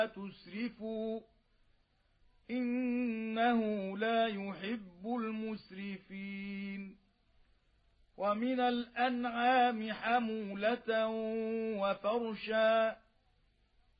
تسرفوا إنه لا يحب المسرفين ومن الأنعام حمولة وفرشا